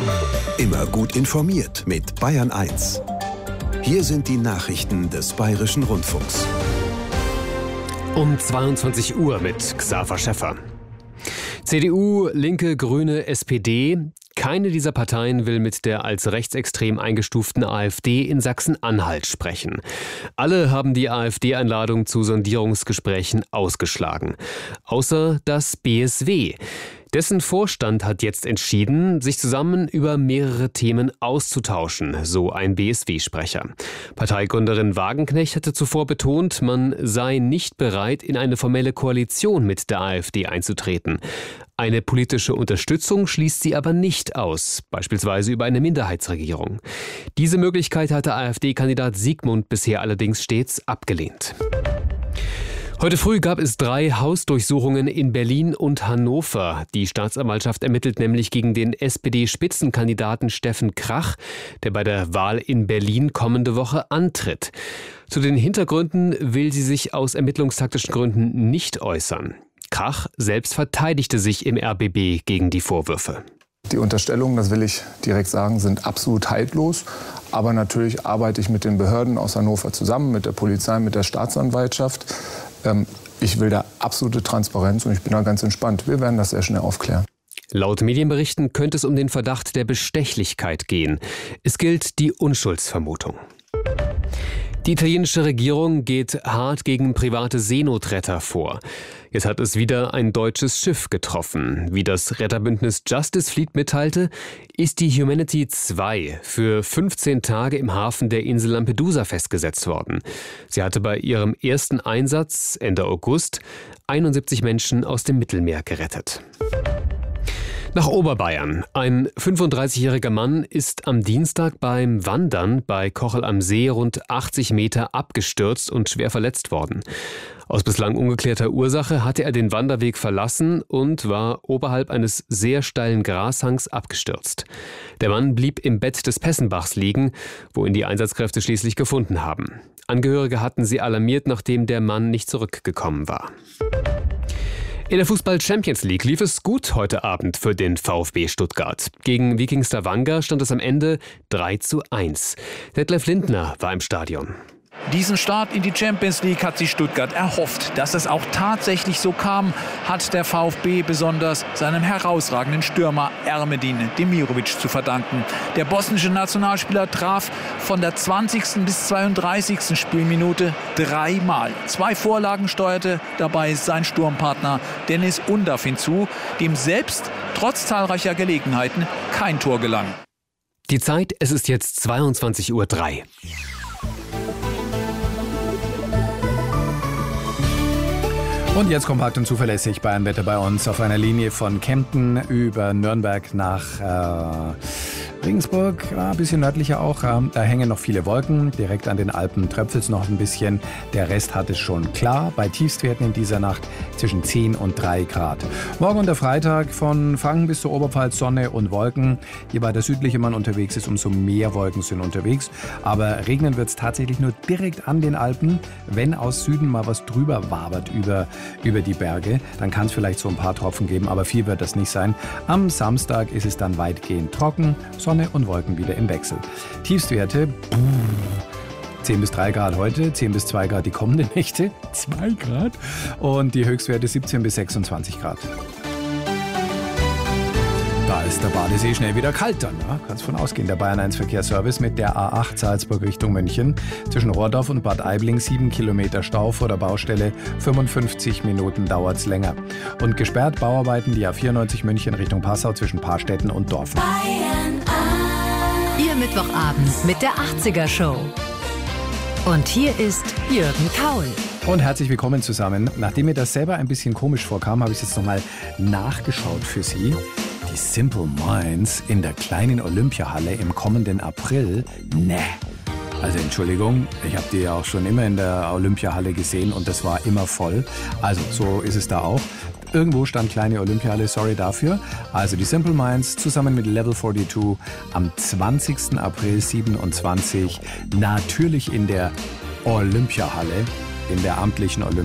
Immer gut informiert mit Bayern 1. Hier sind die Nachrichten des Bayerischen Rundfunks. Um 22 Uhr mit Xaver Schäffer. CDU, Linke, Grüne, SPD. Keine dieser Parteien will mit der als rechtsextrem eingestuften AfD in Sachsen-Anhalt sprechen. Alle haben die AfD-Einladung zu Sondierungsgesprächen ausgeschlagen. Außer das BSW. Dessen Vorstand hat jetzt entschieden, sich zusammen über mehrere Themen auszutauschen, so ein BSW-Sprecher. Parteigründerin Wagenknecht hatte zuvor betont, man sei nicht bereit, in eine formelle Koalition mit der AfD einzutreten. Eine politische Unterstützung schließt sie aber nicht aus, beispielsweise über eine Minderheitsregierung. Diese Möglichkeit hatte AfD-Kandidat Siegmund bisher allerdings stets abgelehnt. Heute früh gab es 3 Hausdurchsuchungen in Berlin und Hannover. Die Staatsanwaltschaft ermittelt nämlich gegen den SPD-Spitzenkandidaten Steffen Krach, der bei der Wahl in Berlin kommende Woche antritt. Zu den Hintergründen will sie sich aus ermittlungstaktischen Gründen nicht äußern. Krach selbst verteidigte sich im RBB gegen die Vorwürfe. Die Unterstellungen, das will ich direkt sagen, sind absolut haltlos. Aber natürlich arbeite ich mit den Behörden aus Hannover zusammen, mit der Polizei, mit der Staatsanwaltschaft. Ich will da absolute Transparenz und ich bin da ganz entspannt. Wir werden das sehr schnell aufklären. Laut Medienberichten könnte es um den Verdacht der Bestechlichkeit gehen. Es gilt die Unschuldsvermutung. Die italienische Regierung geht hart gegen private Seenotretter vor. Jetzt hat es wieder ein deutsches Schiff getroffen. Wie das Retterbündnis Justice Fleet mitteilte, ist die Humanity 2 für 15 Tage im Hafen der Insel Lampedusa festgesetzt worden. Sie hatte bei ihrem ersten Einsatz Ende August 71 Menschen aus dem Mittelmeer gerettet. Nach Oberbayern. Ein 35-jähriger Mann ist am Dienstag beim Wandern bei Kochel am See rund 80 Meter abgestürzt und schwer verletzt worden. Aus bislang ungeklärter Ursache hatte er den Wanderweg verlassen und war oberhalb eines sehr steilen Grashangs abgestürzt. Der Mann blieb im Bett des Pessenbachs liegen, wo ihn die Einsatzkräfte schließlich gefunden haben. Angehörige hatten sie alarmiert, nachdem der Mann nicht zurückgekommen war. In der Fußball-Champions League lief es gut heute Abend für den VfB Stuttgart. Gegen Viking Stavanger stand es am Ende 3:1. Detlef Lindner war im Stadion. Diesen Start in die Champions League hat sich Stuttgart erhofft. Dass es auch tatsächlich so kam, hat der VfB besonders seinem herausragenden Stürmer Ermedin Demirovic zu verdanken. Der bosnische Nationalspieler traf von der 20. bis 32. Spielminute 3-mal. 2 Vorlagen steuerte dabei sein Sturmpartner Dennis Undav hinzu, dem selbst trotz zahlreicher Gelegenheiten kein Tor gelang. Die Zeit, es ist jetzt 22:03 Uhr. Und jetzt kompakt und zuverlässig Bayernwetter bei uns auf einer Linie von Kempten über Nürnberg nach Regensburg, ein bisschen nördlicher auch. Da hängen noch viele Wolken. Direkt an den Alpen tröpfelt es noch ein bisschen. Der Rest hat es schon klar. Bei Tiefstwerten in dieser Nacht zwischen 10 und 3 Grad. Morgen und der Freitag von Franken bis zur Oberpfalz Sonne und Wolken. Je weiter südlicher man unterwegs ist, umso mehr Wolken sind unterwegs. Aber regnen wird es tatsächlich nur direkt an den Alpen. Wenn aus Süden mal was drüber wabert über die Berge, dann kann es vielleicht so ein paar Tropfen geben, aber viel wird das nicht sein. Am Samstag ist es dann weitgehend trocken. Sonne und Wolken wieder im Wechsel. Tiefstwerte 10 bis 3 Grad heute, 10 bis 2 Grad die kommenden Nächte, 2 Grad. Und die Höchstwerte 17 bis 26 Grad. Da ist der Badesee schnell wieder kalt dann. Ja? Kannst von ausgehen. Der Bayern 1 Verkehrsservice mit der A8 Salzburg Richtung München. Zwischen Rohrdorf und Bad Aibling 7 Kilometer Stau vor der Baustelle. 55 Minuten dauert es länger. Und gesperrt Bauarbeiten die A94 München Richtung Passau zwischen Paarstetten und Dorfen. Bayern 1. Ihr Mittwochabend mit der 80er Show. Und hier ist Jürgen Kaul. Und herzlich willkommen zusammen. Nachdem mir das selber ein bisschen komisch vorkam, habe ich es jetzt nochmal nachgeschaut für Sie. Die Simple Minds in der kleinen Olympiahalle im kommenden April. Also Entschuldigung, ich habe die ja auch schon immer in der Olympiahalle gesehen und das war immer voll. Also so ist es da auch. Irgendwo stand kleine Olympiahalle, sorry dafür. Also die Simple Minds zusammen mit Level 42 am 20. April 27 natürlich in der Olympiahalle, in der amtlichen Olympiahalle.